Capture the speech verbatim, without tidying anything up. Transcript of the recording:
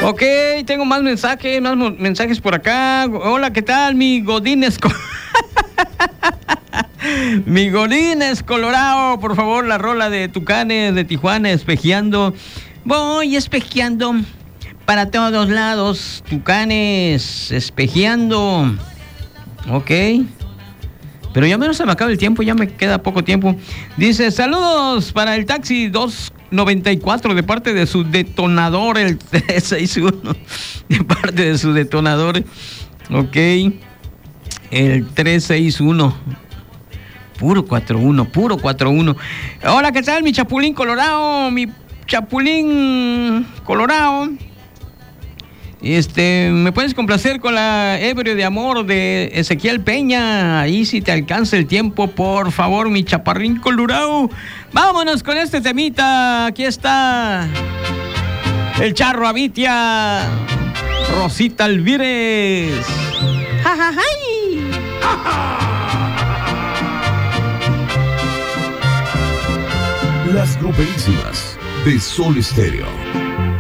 Ok, tengo más mensajes, más mo- mensajes por acá. Hola, ¿qué tal? Mi Godínez... Co- Mi Godínez Colorado, por favor, la rola de Tucanes de Tijuana, espejeando. Voy espejeando para todos lados. Tucanes, espejeando. Ok. Pero ya menos se me acaba el tiempo, ya me queda poco tiempo. Dice, saludos para el taxi dos noventa y cuatro de parte de su detonador, el tres seis uno. De parte de su detonador. Ok. El tres seis uno. Puro cuatro uno, puro cuatro uno. Hola, ¿qué tal? Mi Chapulín Colorado, mi Chapulín Colorado. Este, ¿me puedes complacer con la Ebrio de Amor de Ezequiel Peña? Ahí si te alcanza el tiempo, por favor, mi Chaparrín Colorado. Vámonos con este temita. Aquí está el Charro Avitia, Rosita Alvírez. ¡Ja, ja, jai! Las Gruperísimas de Sol Estéreo.